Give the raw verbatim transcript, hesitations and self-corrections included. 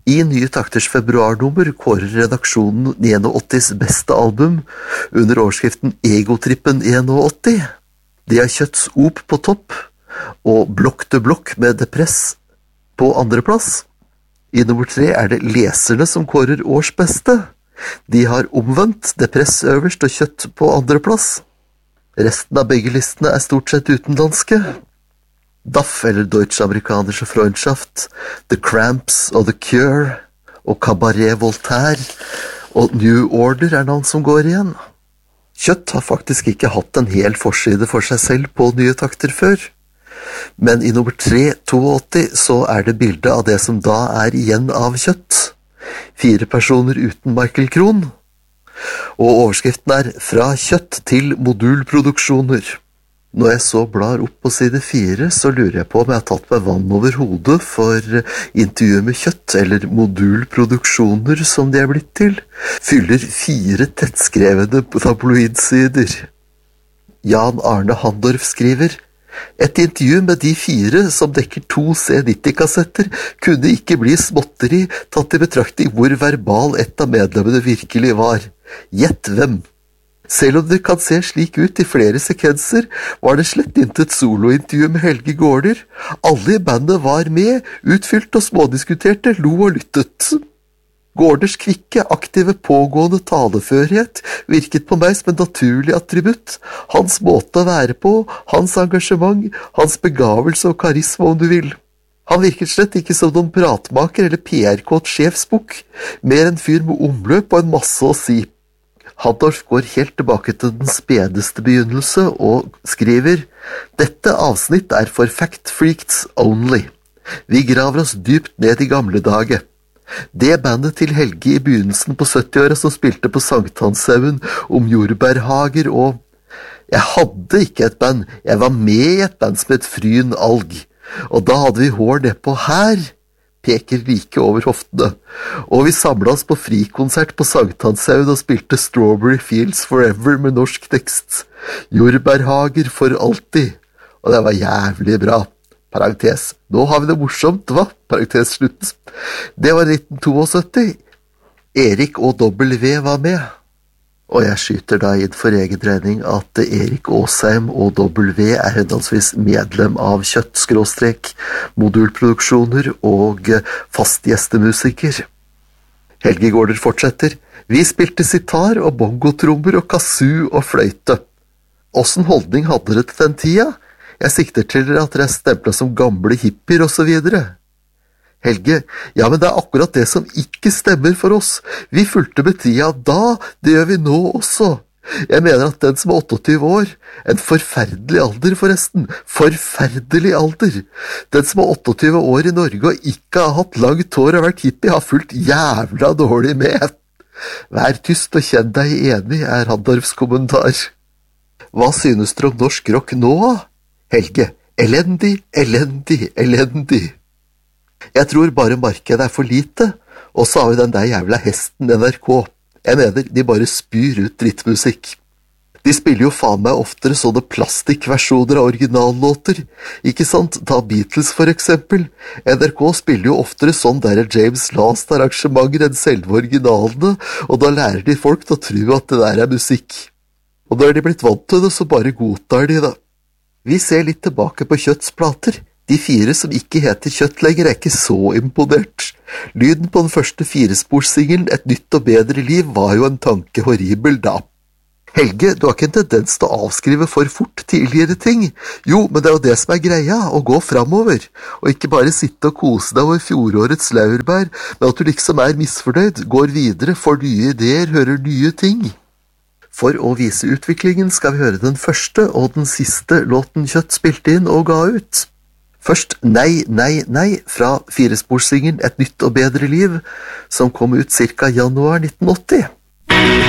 I Nye Takters februarnummer kårer redaksjonen åttien beste album under overskriften Egotrippen åttien. De har Kjøtts Op på topp og Blokk til blokk med Depress på andre plass. I nummer tre er det leserne som kårer årsbeste. De har omvendt Depress øverst og Kjøtt på andre plass. Resten av begge listene er stort sett utenlandske. D A F, eller Deutsch-Amerikanische Freundschaft, The Cramps og The Cure, og Cabaret Voltaire, og New Order er navn som går igjen. Kjøtt har faktisk ikke hatt en hel forside for seg selv på Nye Takter før. Men i nummer tre åttien så er det bildet av det som da er igjen av Kjøtt. Fire personer uten Michael Krohn. Og overskriften er Fra Kjøtt til modulproduksjoner. Når jeg så blar opp på side fire, så lurer jeg på om jeg har tatt meg vann over hodet for intervjuet med Kjøtt, eller modulproduksjoner som de er blitt til, fyller fire tettskrevede tabloidsider. Jan Arne Handorf skriver, et intervju med de fire som dekker to C nitti-kassetter kunne ikke bli småtteri tatt i betraktning hvor verbal et av medlemmene virkelig var. Gjett hvem? Selv om det kan se slik ut i flere sekvenser, var det slett intet solointervju med Helge Gaarder. Alle i bandet var med, utfylt og smådiskuterte, lo og lyttet. Gaarders kvikke, aktive, pågående taleførighet virket på meg som en naturlig attributt. Hans måte å være på, hans engasjement, hans begavelse og karisma om du vil. Han virket slett ikke som noen pratmaker eller P R-kåt sjefsbukk, mer en fyr med omløp og en masse å si. Handorf går helt tilbake til den spedeste begynnelse og skriver «Dette avsnitt er for fact-freaks only. Vi graver oss dypt ned i gamle dager. Det bandet til Helge i begynnelsen på syttiåra som spilte på Sankthanshaugen om jordbærhager og... Jeg hadde ikke et band, jeg var med i et band som het Fryn Alg, og da hadde vi hår nedpå her, peker like over hoftene, og vi samlet oss på frikonsert på Sankthanshaugen og spilte Strawberry Fields Forever med norsk tekst. Jordbærhager for alltid, og det var jævlig bra. Parentes. Nå har vi det morsomt, hva? Parentes slutt. Det var nitten syttito. Erik og W var med. Og jeg skyter da inn for egen regning at Erik Åsheim og W er henholdsvis medlem av Kjøtt-skråstrek, modulproduksjoner og fast gjestemusiker. Helge Gaarder fortsetter. Vi spilte sitar og bongotrommer og kazoo og fløyte. Åssen holdning hadde dere til den tida? Jeg sikter til dere at dere er stemplet som gamle hippier og så videre. Helge, ja, men det er akkurat det som ikke stemmer for oss. Vi fulgte med tida da, det gjør vi nå også. Jeg mener at den som er åttiåtte år, en forferdelig alder forresten, forferdelig alder. Den som er åttiåtte år i Norge og ikke har hatt langt hår og vært hippie, har fulgt jævla dårlig med. Vær tyst og kjenn deg enig, er Handorfs kommentar. Hva synes dere om norsk rock nå? Helge, elendig, elendig, elendig. Jeg tror bare markedet er for lite, og så har vi den der jævla hesten N R K. Jeg mener, de bare spyr ut drittmusikk. De spiller jo faen meg oftere sånne plastikkversjoner av originallåter, ikke sant? Ta Beatles for eksempel. N R K spiller jo oftere sånn der James Last-arrangementer enn selve originalene, og da lærer de folk til å tro at det der er musikk. Og når de er blitt vant til det, så bare godtar de det. Vi ser litt tilbake på Kjøtts plater. De fire som ikke heter Kjøtt lenger er ikke så imponert. Lyden på den første firesporssingelen Et nytt og bedre liv var jo en tanke horribel da. Helge, du har ikke en tendens til å avskrive for fort tidligere ting. Jo, men det er jo det som er greia, å gå framover, og ikke bare sitte og kose deg over fjorårets laurbær, men at du liksom er misfornøyd, går videre, får nye ideer, hører nye ting. For å vise utviklingen skal vi høre den første og den siste låten Kjøtt spilte inn og ga ut. Først Nei, nei, nei fra firesporssingelen Et nytt og bedre liv, som kom ut cirka januar nitten åtti.